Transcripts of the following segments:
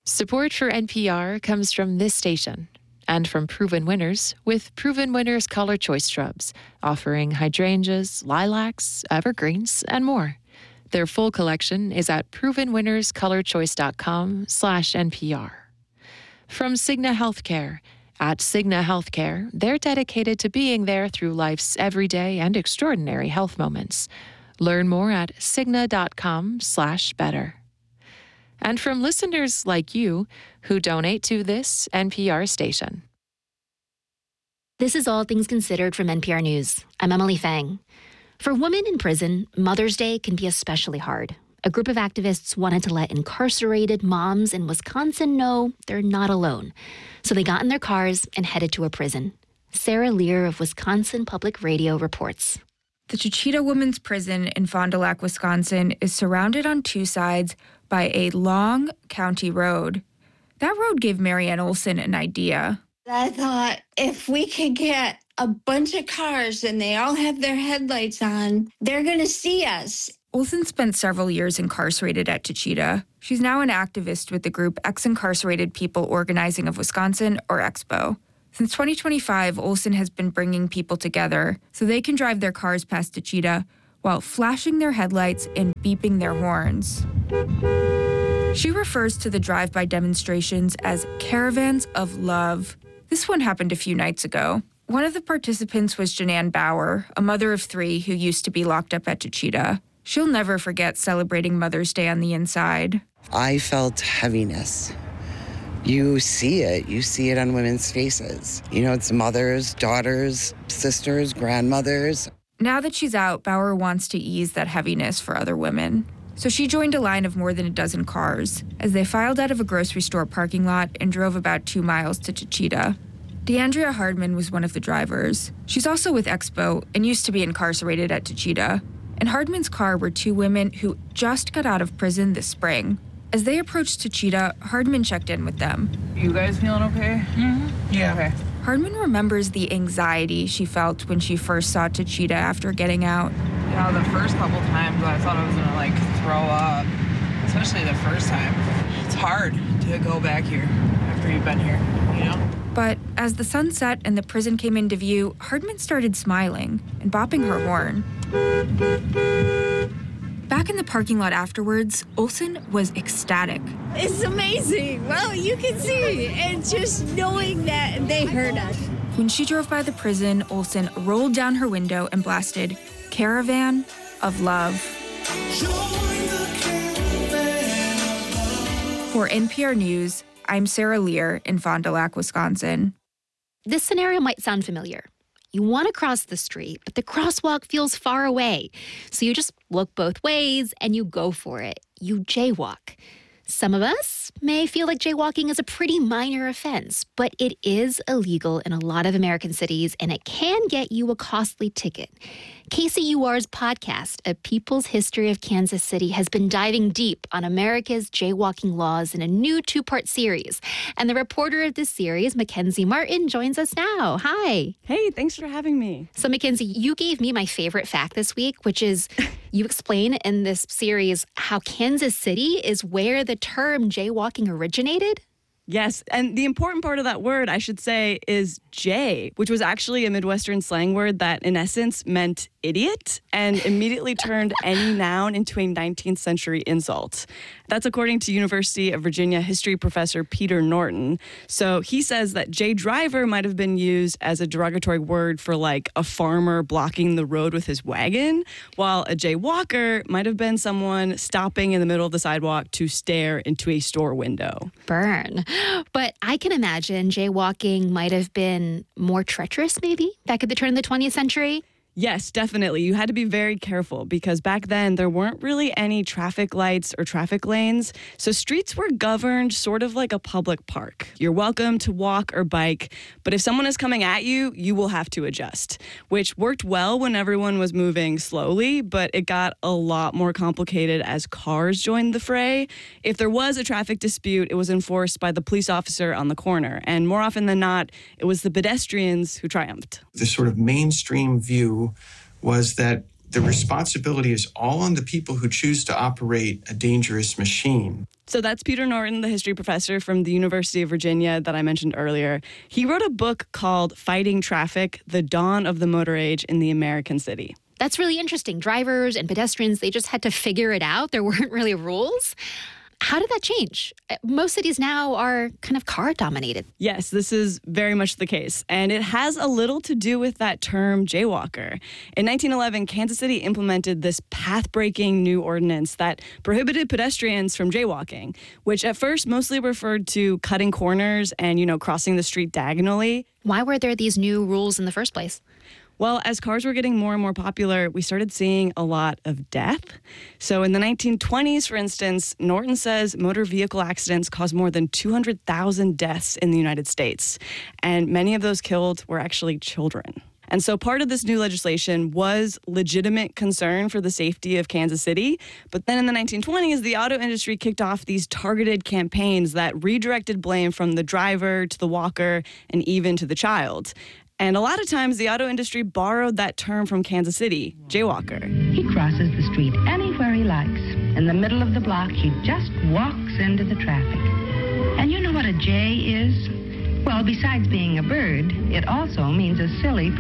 Support for NPR comes from this station and from Proven Winners with Proven Winners Color Choice Shrubs, offering hydrangeas, lilacs, evergreens, and more. Their full collection is at provenwinnerscolorchoice.com/NPR. From Cigna Healthcare. At Cigna Healthcare, they're dedicated to being there through life's everyday and extraordinary health moments. Learn more at cigna.com/better. And from listeners like you who donate to this NPR station. This is All Things Considered from NPR News. I'm Emily Fang. For women in prison, Mother's Day can be especially hard. A group of activists wanted to let incarcerated moms in Wisconsin know they're not alone. So they got in their cars and headed to a prison. Sarah Lear of Wisconsin Public Radio reports. The Chechita Women's Prison in Fond du Lac, Wisconsin is surrounded on two sides by a long county road. That road gave Marianne Olson an idea. I thought if we could get a bunch of cars and they all have their headlights on, they're going to see us. Olson spent several years incarcerated at Chechita. She's now an activist with the group Ex-Incarcerated People Organizing of Wisconsin, or EXPO. Since 2025, Olson has been bringing people together so they can drive their cars past Chechita while flashing their headlights and beeping their horns. She refers to the drive-by demonstrations as caravans of love. This one happened a few nights ago. One of the participants was Janan Bauer, a mother of three who used to be locked up at Chechita. She'll never forget celebrating Mother's Day on the inside. I felt heaviness. You see it on women's faces. You know, it's mothers, daughters, sisters, grandmothers. Now that she's out, Bauer wants to ease that heaviness for other women. So she joined a line of more than a dozen cars as they filed out of a grocery store parking lot and drove about 2 miles to Chechita. DeAndrea Hardman was one of the drivers. She's also with EXPO and used to be incarcerated at Chechita. In Hardman's car were two women who just got out of prison this spring. As they approached Chechita, Hardman checked in with them. You guys feeling okay? Mm-hmm. Yeah. Okay. Hardman remembers the anxiety she felt when she first saw Chechita after getting out. Yeah, the first couple times I thought I was gonna throw up, especially the first time. It's hard to go back here after you've been here, you know? But as the sun set and the prison came into view, Hardman started smiling and bopping her horn. Back in the parking lot afterwards, Olson was ecstatic. It's amazing. Well, you can see. And just knowing that they heard us. When she drove by the prison, Olson rolled down her window and blasted Caravan of Love. For NPR News, I'm Sarah Lear in Fond du Lac, Wisconsin. This scenario might sound familiar. You want to cross the street, but the crosswalk feels far away. So you just look both ways and you go for it. You jaywalk. Some of us may feel like jaywalking is a pretty minor offense, but it is illegal in a lot of American cities, and it can get you a costly ticket. KCUR's podcast, A People's History of Kansas City, has been diving deep on America's jaywalking laws in a new 2-part series. And the reporter of this series, Mackenzie Martin, joins us now. Hi. Hey, thanks for having me. So, Mackenzie, you gave me my favorite fact this week, which is you explain in this series how Kansas City is where the term jaywalking originated. Yes, and the important part of that word, I should say, is jay, which was actually a Midwestern slang word that, in essence, meant idiot and immediately turned any noun into a 19th century insult. That's according to University of Virginia history professor Peter Norton. So he says that jay driver might have been used as a derogatory word for a farmer blocking the road with his wagon, while a jaywalker might have been someone stopping in the middle of the sidewalk to stare into a store window. Burn. But I can imagine jaywalking might have been more treacherous, maybe, back at the turn of the 20th century. Yes, definitely. You had to be very careful because back then there weren't really any traffic lights or traffic lanes. So streets were governed sort of like a public park. You're welcome to walk or bike, but if someone is coming at you, you will have to adjust, which worked well when everyone was moving slowly, but it got a lot more complicated as cars joined the fray. If there was a traffic dispute, it was enforced by the police officer on the corner. And more often than not, it was the pedestrians who triumphed. The sort of mainstream view was that The responsibility is all on the people who choose to operate a dangerous machine. So that's Peter Norton, the history professor from the University of Virginia that I mentioned earlier. He wrote a book called Fighting Traffic: The Dawn of the Motor Age in the American City. That's really interesting. Drivers and pedestrians, they just had to figure it out. There weren't really rules. How did that change? Most cities now are kind of car dominated. Yes, this is very much the case. And it has a little to do with that term jaywalker. In 1911, Kansas City implemented this path-breaking new ordinance that prohibited pedestrians from jaywalking, which at first mostly referred to cutting corners and, crossing the street diagonally. Why were there these new rules in the first place? Well, as cars were getting more and more popular, we started seeing a lot of death. So in the 1920s, for instance, Norton says motor vehicle accidents caused more than 200,000 deaths in the United States. And many of those killed were actually children. And so part of this new legislation was legitimate concern for the safety of Kansas City. But then in the 1920s, the auto industry kicked off these targeted campaigns that redirected blame from the driver to the walker and even to the child. And a lot of times, the auto industry borrowed that term from Kansas City, jaywalker. He crosses the street anywhere he likes. In the middle of the block, he just walks into the traffic. And you know what a jay is? Well, besides being a bird, it also means a silly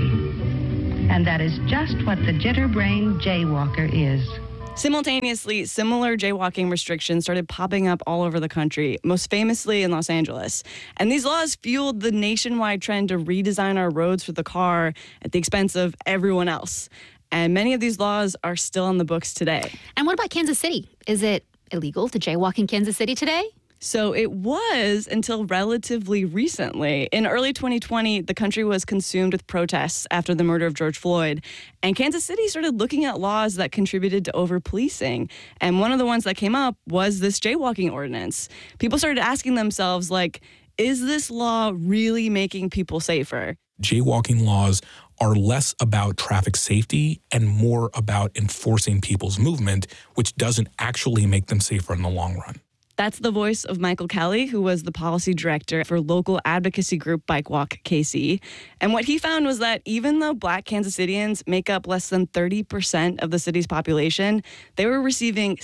person. And that is just what the jitter-brained jaywalker is. Simultaneously, similar jaywalking restrictions started popping up all over the country, most famously in Los Angeles. And these laws fueled the nationwide trend to redesign our roads for the car at the expense of everyone else. And many of these laws are still on the books today. And what about Kansas City? Is it illegal to jaywalk in Kansas City today? So it was until relatively recently. In early 2020, the country was consumed with protests after the murder of George Floyd. And Kansas City started looking at laws that contributed to over-policing. And one of the ones that came up was this jaywalking ordinance. People started asking themselves, is this law really making people safer? Jaywalking laws are less about traffic safety and more about enforcing people's movement, which doesn't actually make them safer in the long run. That's the voice of Michael Kelly, who was the policy director for local advocacy group Bike Walk KC. And what he found was that even though Black Kansas Cityans make up less than 30% of the city's population, they were receiving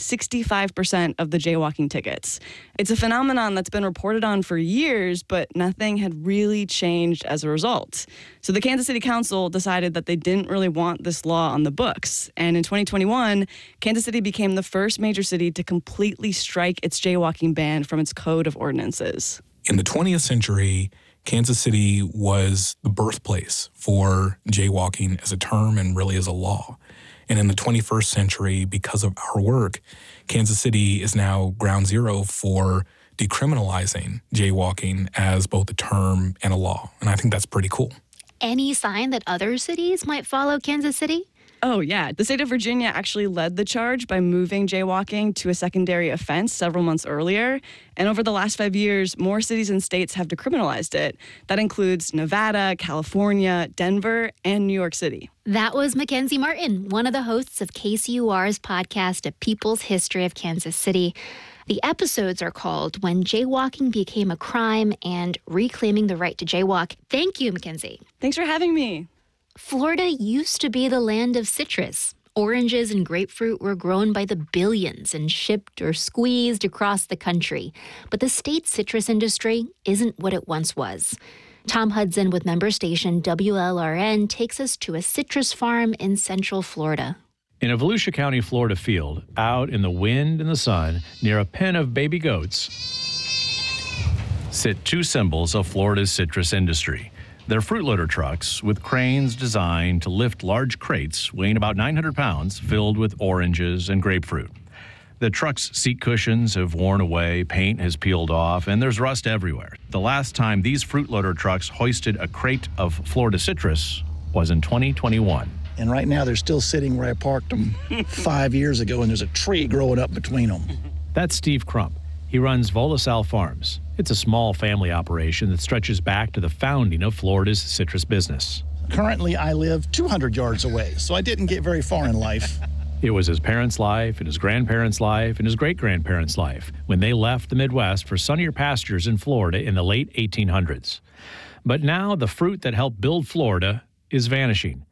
65% of the jaywalking tickets. It's a phenomenon that's been reported on for years, but nothing had really changed as a result. So the Kansas City Council decided that they didn't really want this law on the books. And in 2021, Kansas City became the first major city to completely strike its jaywalking ban from its code of ordinances. In the 20th century, Kansas City was the birthplace for jaywalking as a term and really as a law. And in the 21st century, because of our work, Kansas City is now ground zero for decriminalizing jaywalking as both a term and a law. And I think that's pretty cool. Any sign that other cities might follow Kansas City? Oh, yeah. The state of Virginia actually led the charge by moving jaywalking to a secondary offense several months earlier. And over the last 5 years, more cities and states have decriminalized it. That includes Nevada, California, Denver, and New York City. That was Mackenzie Martin, one of the hosts of KCUR's podcast, A People's History of Kansas City. The episodes are called When Jaywalking Became a Crime and Reclaiming the Right to Jaywalk. Thank you, Mackenzie. Thanks for having me. Florida used to be the land of citrus. Oranges and grapefruit were grown by the billions and shipped or squeezed across the country. But the state's citrus industry isn't what it once was. Tom Hudson with member station WLRN takes us to a citrus farm in central Florida. In a Volusia County, Florida field, out in the wind and the sun, near a pen of baby goats, sit two symbols of Florida's citrus industry. They're fruit loader trucks with cranes designed to lift large crates weighing about 900 pounds filled with oranges and grapefruit. The truck's seat cushions have worn away, paint has peeled off, and there's rust everywhere. The last time these fruit loader trucks hoisted a crate of Florida citrus was in 2021. And right now they're still sitting where I parked them 5 years ago, and there's a tree growing up between them. That's Steve Crump. He runs Volasal Farms. It's a small family operation that stretches back to the founding of Florida's citrus business. Currently, I live 200 yards away, so I didn't get very far in life. It was his parents' life, and his grandparents' life, and his great-grandparents' life when they left the Midwest for sunnier pastures in Florida in the late 1800s. But now the fruit that helped build Florida is vanishing.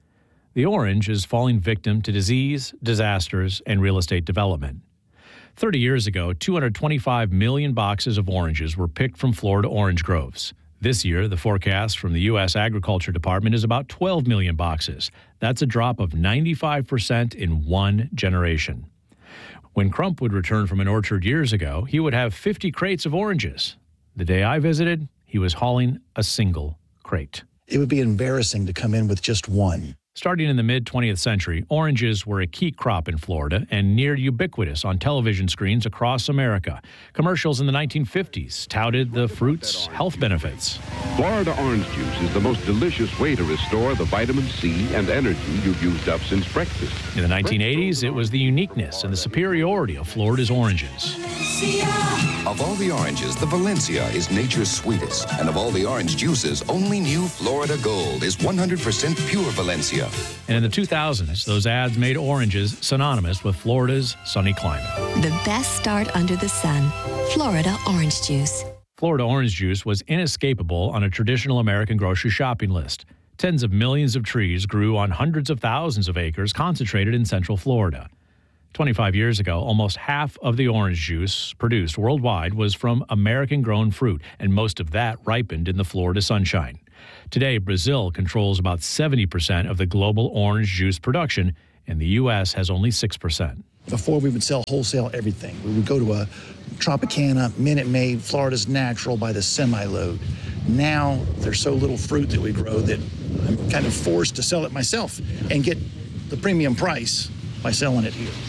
The orange is falling victim to disease, disasters, and real estate development. 30 years ago, 225 million boxes of oranges were picked from Florida orange groves. This year, the forecast from the U.S. Agriculture Department is about 12 million boxes. That's a drop of 95% in one generation. When Crump would return from an orchard years ago, he would have 50 crates of oranges. The day I visited, he was hauling a single crate. It would be embarrassing to come in with just one. Starting in the mid-20th century, oranges were a key crop in Florida and near ubiquitous on television screens across America. Commercials in the 1950s touted the fruit's health benefits. Florida orange juice is the most delicious way to restore the vitamin C and energy you've used up since breakfast. In the 1980s, it was the uniqueness and the superiority of Florida's oranges. Of all the oranges, the Valencia is nature's sweetest. And of all the orange juices, only new Florida Gold is 100% pure Valencia. And in the 2000s, those ads made oranges synonymous with Florida's sunny climate. The best start under the sun. Florida orange juice. Florida orange juice was inescapable on a traditional American grocery shopping list. Tens of millions of trees grew on hundreds of thousands of acres concentrated in central Florida. 25 years ago, almost half of the orange juice produced worldwide was from American-grown fruit, and most of that ripened in the Florida sunshine. Today, Brazil controls about 70% of the global orange juice production, and the U.S. has only 6%. Before, we would sell wholesale everything. We would go to a Tropicana, Minute Maid, Florida's Natural by the semi-load. Now, there's so little fruit that we grow that I'm kind of forced to sell it myself and get the premium price by selling it here.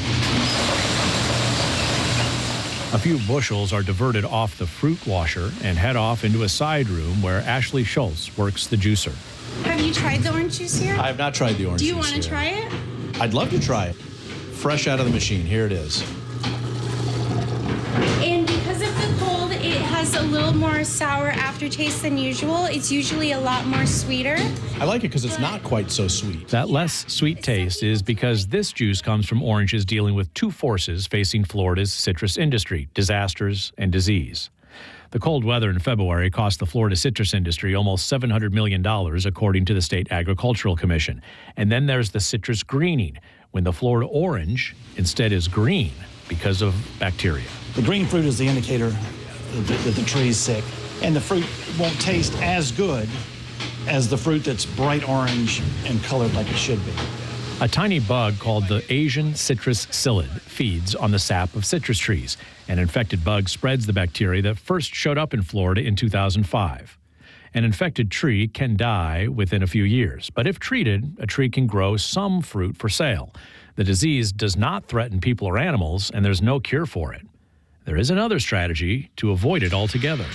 A few bushels are diverted off the fruit washer and head off into a side room where Ashley Schultz works the juicer. Have you tried the orange juice here? I have not tried the orange juice. Do you want to try it? I'd love to try it. Fresh out of the machine. Here it is. And because of the cold, it has a little more sour aftertaste than usual. It's usually a lot more sweeter. I like it because it's not quite so sweet. That less sweet taste is because this juice comes from oranges dealing with two forces facing Florida's citrus industry: disasters and disease. The cold weather in February cost the Florida citrus industry almost $700 million, according to the State Agricultural Commission. And then there's the citrus greening, when the Florida orange instead is green because of bacteria. The green fruit is the indicator that the tree is sick, and the fruit won't taste as good as the fruit that's bright orange and colored like it should be. A tiny bug called the Asian citrus psyllid feeds on the sap of citrus trees. An infected bug spreads the bacteria that first showed up in Florida in 2005. An infected tree can die within a few years, but if treated, a tree can grow some fruit for sale. The disease does not threaten people or animals, and there's no cure for it. There is another strategy to avoid it altogether.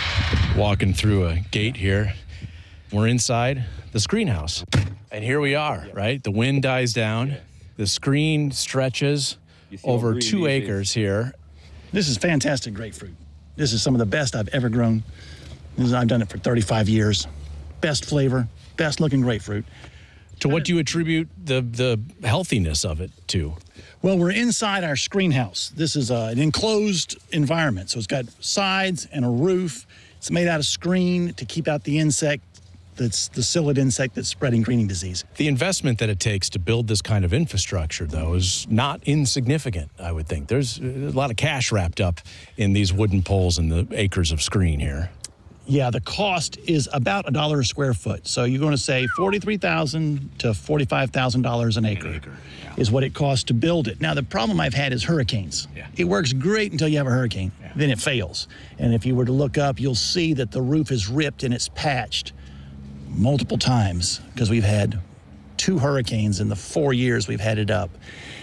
Walking through a gate here. We're inside the screen house. And here we are, right? The wind dies down. The screen stretches over 2 acres here. This is fantastic grapefruit. This is some of the best I've ever grown. I've done it for 35 years. Best flavor, best looking grapefruit. To what do you attribute the healthiness of it to? Well, we're inside our screen house. This is an enclosed environment, so it's got sides and a roof. It's made out of screen to keep out the insect. That's the psyllid insect that's spreading greening disease. The investment that it takes to build this kind of infrastructure, though, is not insignificant, I would think. There's a lot of cash wrapped up in these wooden poles and the acres of screen here. Yeah, the cost is about $1 a square foot. So you're going to say $43,000 to $45,000 an acre is what it costs to build it. Now, the problem I've had is hurricanes. It works great until you have a hurricane. Then it fails. And if you were to look up, you'll see that the roof is ripped and it's patched multiple times because we've had 2 hurricanes in the 4 years we've had it up.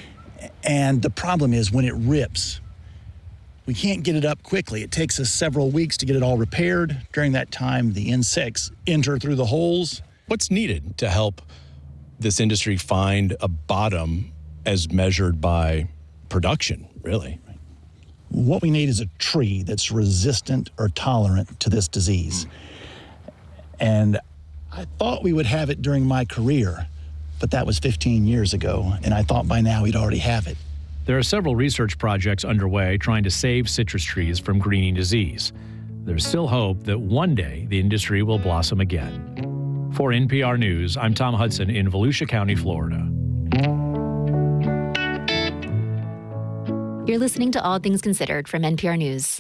And the problem is when it rips, we can't get it up quickly. It takes us several weeks to get it all repaired. During that time, the insects enter through the holes. What's needed to help this industry find a bottom as measured by production, really? What we need is a tree that's resistant or tolerant to this disease. And I thought we would have it during my career, but that was 15 years ago, and I thought by now we'd already have it. There are several research projects underway trying to save citrus trees from greening disease. There's still hope that one day the industry will blossom again. For NPR News, I'm Tom Hudson in Volusia County, Florida. You're listening to All Things Considered from NPR News.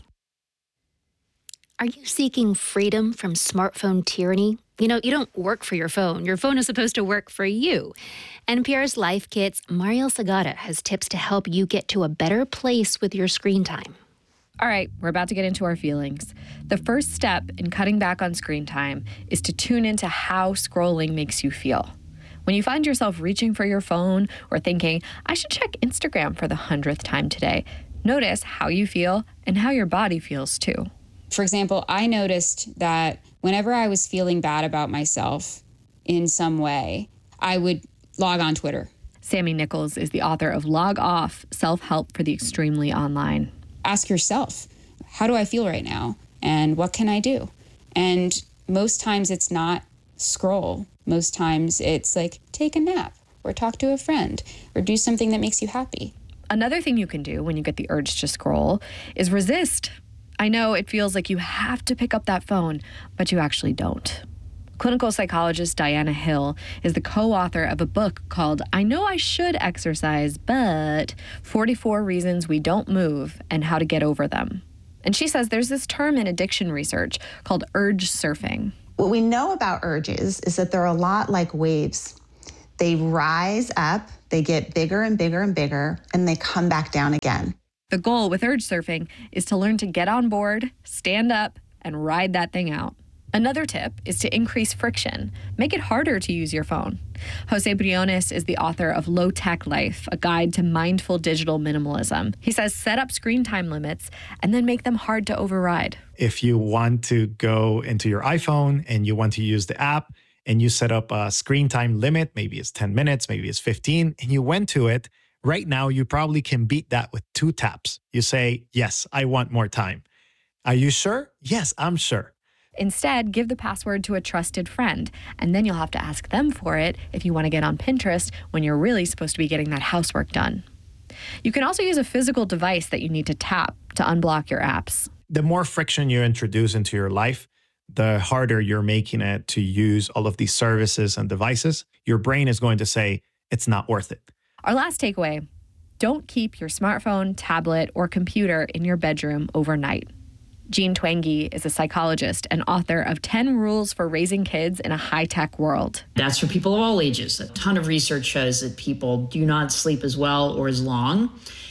Are you seeking freedom from smartphone tyranny? You know, you don't work for your phone. Your phone is supposed to work for you. NPR's Life Kit's Mariel Segarra has tips to help you get to a better place with your screen time. All right, we're about to get into our feelings. The first step in cutting back on screen time is to tune into how scrolling makes you feel. When you find yourself reaching for your phone or thinking, I should check Instagram for the 100th time today, notice how you feel and how your body feels too. For example, I noticed that whenever I was feeling bad about myself in some way, I would log on Twitter. Sammy Nichols is the author of Log Off, Self-Help for the Extremely Online. Ask yourself, how do I feel right now? And what can I do? And most times it's not scroll. Most times it's like take a nap or talk to a friend or do something that makes you happy. Another thing you can do when you get the urge to scroll is resist. I know it feels like you have to pick up that phone, but you actually don't. Clinical psychologist Diana Hill is the co-author of a book called I Know I Should Exercise, but 44 Reasons We Don't Move and How to Get Over Them. And she says there's this term in addiction research called urge surfing. What we know about urges is that they're a lot like waves. They rise up, they get bigger and bigger and bigger, and they come back down again. The goal with urge surfing is to learn to get on board, stand up, and ride that thing out. Another tip is to increase friction. Make it harder to use your phone. Jose Briones is the author of Low Tech Life, a guide to mindful digital minimalism. He says set up screen time limits and then make them hard to override. If you want to go into your iPhone and you want to use the app and you set up a screen time limit, maybe it's 10 minutes, maybe it's 15, and you went to it, right now you probably can beat that with 2 taps. You say, yes, I want more time. Are you sure? Yes, I'm sure. Instead, give the password to a trusted friend, and then you'll have to ask them for it if you want to get on Pinterest when you're really supposed to be getting that housework done. You can also use a physical device that you need to tap to unblock your apps. The more friction you introduce into your life, the harder you're making it to use all of these services and devices. Your brain is going to say, it's not worth it. Our last takeaway, don't keep your smartphone, tablet, or computer in your bedroom overnight. Jean Twenge is a psychologist and author of 10 Rules for Raising Kids in a High-Tech World. That's for people of all ages. A ton of research shows that people do not sleep as well or as long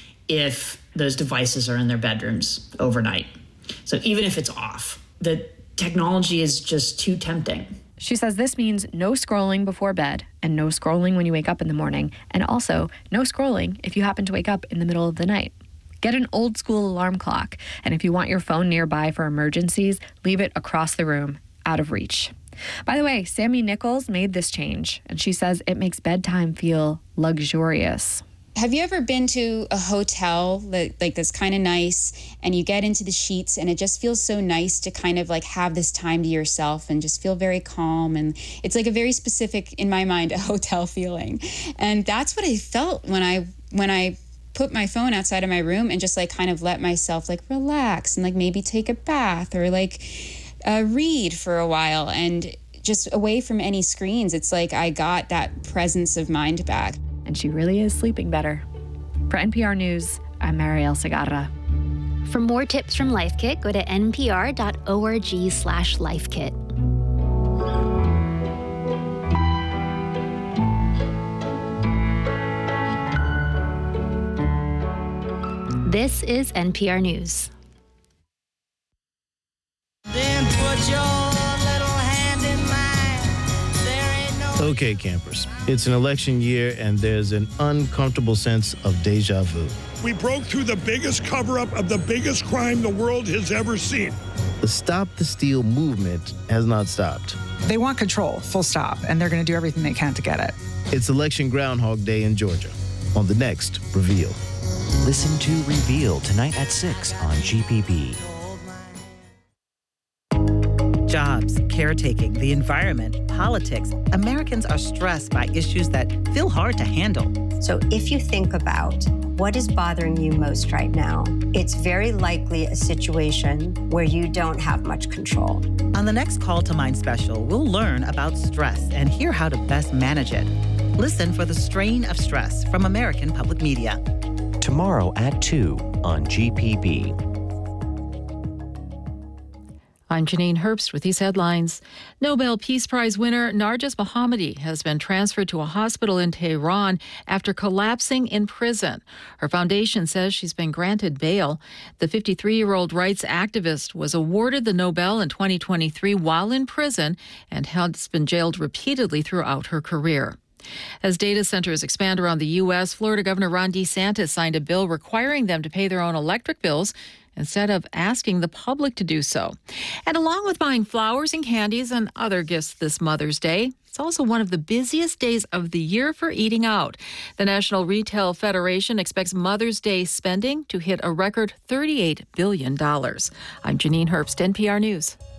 if those devices are in their bedrooms overnight. So even if it's off, the technology is just too tempting. She says this means no scrolling before bed and no scrolling when you wake up in the morning, and also no scrolling if you happen to wake up in the middle of the night. Get an old school alarm clock, and if you want your phone nearby for emergencies, leave it across the room, out of reach. By the way, Sammy Nichols made this change, and she says it makes bedtime feel luxurious. Have you ever been to a hotel that's kind of nice, and you get into the sheets and it just feels so nice to kind of like have this time to yourself and just feel very calm, and it's like a very specific, in my mind, a hotel feeling. And that's what I felt when I put my phone outside of my room and just like kind of let myself like relax and like maybe take a bath or like read for a while and just away from any screens. It's like I got that presence of mind back. And she really is sleeping better. For NPR News, I'm Mariel Segarra. For more tips from Life Kit, go to npr.org/lifekit. This is NPR News. Then put your little hand in mine. There ain't no... Okay, campers. It's an election year, and there's an uncomfortable sense of deja vu. We broke through the biggest cover-up of the biggest crime the world has ever seen. The Stop the Steal movement has not stopped. They want control, full stop, and they're going to do everything they can to get it. It's Election Groundhog Day in Georgia on the next Reveal. Listen to Reveal tonight at 6 on GPB. Jobs, caretaking, the environment, politics. Americans are stressed by issues that feel hard to handle. So if you think about what is bothering you most right now. It's very likely a situation where you don't have much control. On the next Call to Mind special, we'll learn about stress and hear how to best manage it. Listen for The Strain of Stress from American Public Media. Tomorrow at 2 on GPB. I'm Janine Herbst with these headlines. Nobel Peace Prize winner Narges Mohammadi has been transferred to a hospital in Tehran after collapsing in prison. Her foundation says she's been granted bail. The 53-year-old rights activist was awarded the Nobel in 2023 while in prison and has been jailed repeatedly throughout her career. As data centers expand around the U.S., Florida Governor Ron DeSantis signed a bill requiring them to pay their own electric bills instead of asking the public to do so. And along with buying flowers and candies and other gifts this Mother's Day, it's also one of the busiest days of the year for eating out. The National Retail Federation expects Mother's Day spending to hit a record $38 billion. I'm Janine Herbst, NPR News.